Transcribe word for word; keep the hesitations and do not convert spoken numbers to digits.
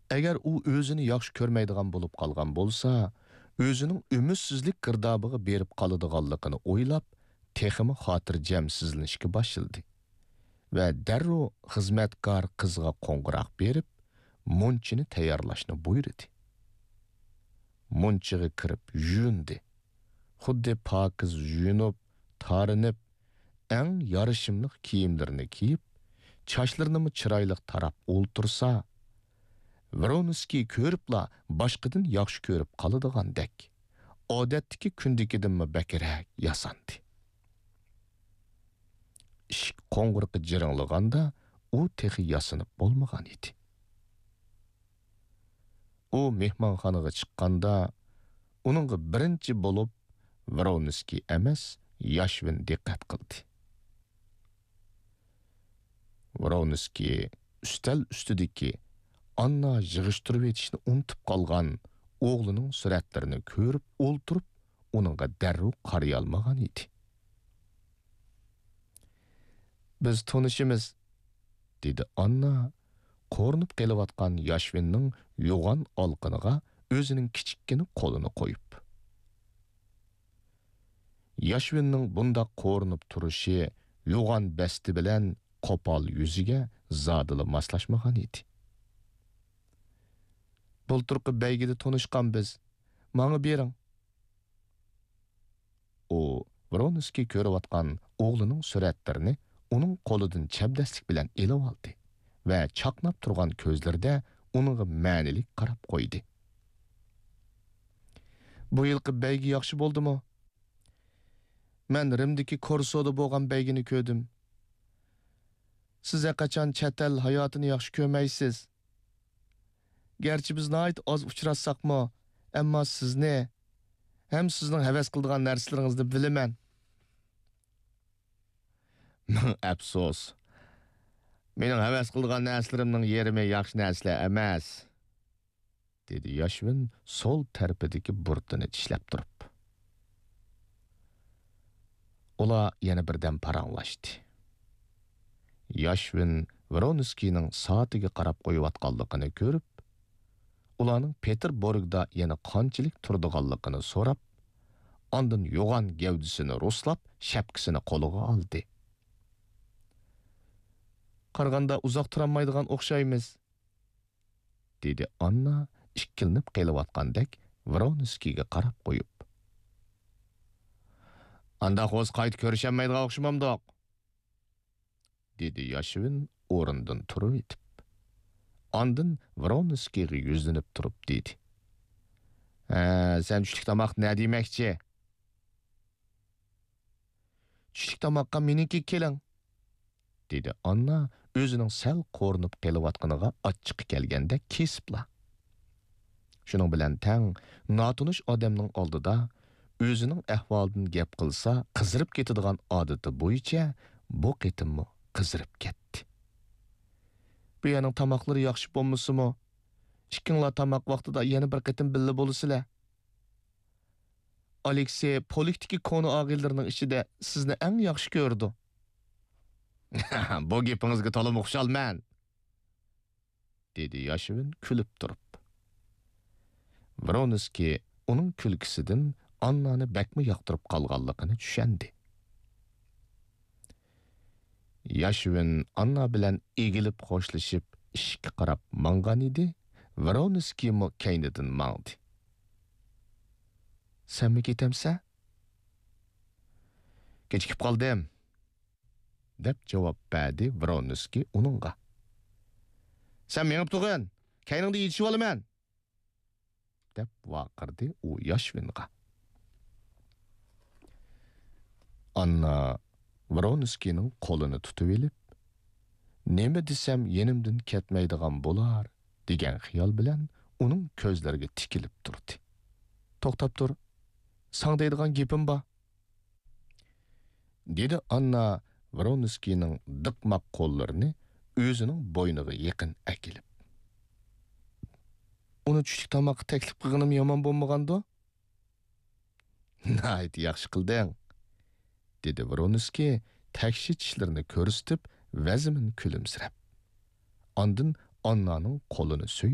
Agar u o'zini yaxshi ko'rmaydigan bo'lib qolgan bo'lsa, o'zining ümidsizlik girdobig'a berib qoladiganligini o'ylab, texmi xotirjamsizlanishga boshladi. Va darrov xizmatkor qizga qo'ng'iroq berib, munchini tayyorlashni buyurdi. Munchiga kirib yuvindi. Xuddi pokiz yuyinib, tarinib, eng yarishimli kiyimlarini kiyib, chochlarini chiroyli tarab o'ltirsa, Vronskiy ko'ribla boshqadan yaxshi ko'rib qoladigandek, odatdagi kundagidanmi bakrak yasandi. Ishik qo'ng'irqi jiringlaganda u texi yasinib bo'lmagan edi. U mehmonxonaga chiqqanda uningga birinchi bo'lib Vronskiy emas, Yashvin diqqat qildi. Vronskiy ustal ustidagi Anna yig'ishtirib etishni unutib qolgan o'g'lining suratlarini ko'rib o'ltirib, uningga darrov qaray olmagan edi. Biz tanishimiz, dedi Anna, qo'rnib kelayotgan Yashvinning yo'g'on olqiniga o'zining kichikkina qo'lini qo'yib. Yashvinning bunda qo'rnib turishi yo'g'on basti bilan qo'pol yuziga zodila moslashmagan edi. Bulturqi baygida tanishgan biz. Manga bering. U Vronskiy ko'rayotgan o'g'lining suratlarini uning qo'lidan chabdaslik bilan elib oldi va chaqnab turgan ko'zlarida uningga ma'nilik qarab qo'ydi. Bu yilqi baygi yaxshi bo'ldimi? Men Rimdagi Korsoda bo'lgan baygini ko'rdim. Siz qachon chet el hayotini yaxshi ko'rmaysiz. Gerçi biz nait az uchrassaqmı, ammo sizni hem sizning havas qiladigan narsalaringizni bilaman. Afsus. Mening havas qiladigan narslarimning yerimi yaxshi narsalar emas, dedi Yashvin sol tarafidagi burtini tishlab turib. Ular yana birdan paranglashdi. Yashvin Vronskiyning soatiga qarab qo'yayotganligini ko'rib, ularning Peterburgda yana qanchalik turdiganligini so'rab, ondan yo'g'on gavdisini ruslab, shapkasini qo'liga oldi. Qarganda uzoq turolmaydigan o'xshaymiz, dedi Anna ikkilinib kelayotgandek Vronskiyga qarab qo'yib. Anda qo'z qayt ko'rishamaydigan o'xshamamdoq, dedi Yashvin o'rindan turib etib. Ondan Vronskiyga yuzlanib turib dedi. Ha, sen tushlik tomoq ne demakchi? Tushlik tomoqqa meniki keling, dedi Anna o'zining sal qo'rnib kelayotganiga achchiq kelganda kesibla. Shuning bilan tang notunish odamning oldida o'zining ahvolidan gap qilsa, qizirib ketadigan odati bo'yicha bu qitimmi qizirib ketdi. Bu yaning tamoqlari yaxshi bo'lmasimi? Ikkinglar tamoq vaqtida yana bir qitim billa bo'lasizlar. Aleksey politika konu og'illarining ichida sizni eng yaxshi ko'rdi. Bu gapingizga to'liq xursandman, dedi Yashvin kulib turib. Vronskiy uning kulgisidan Annani bakmi yoqtirib qolganligini tushundi. Yashvin Anna bilan egilib xo'shlashib ishga qarab mangan edi. Vronskiy mo kaynidan mangdi. Sen mi ketamsa? Kechikib qoldim, deb javob berdi Vronskiy uningga. Sen menib turgin, kayningda yetishib olaman, deb vaqirdi u Yashvinga. Anna Vronskiyning qo'lini tutib elib, nima desam yenimdan ketmaydigan bo'lar degan xiyol bilan uning ko'zlariga tikilib turdi. To'xtab tur. Sang deydigan gapim bor, dedi Anna Vronskiyning diqmaq qo'llarini o'zining bo'yniga yaqin akilib. Uni tushlik tomoqqa taklif qilganim yomon bo'lmaganda? Nayt yaxshi qilding, dedi Vronskiy takshi tishlarini ko'rsatib, vazimin kulimsirab. Ondan Annaning qo'lini so'yib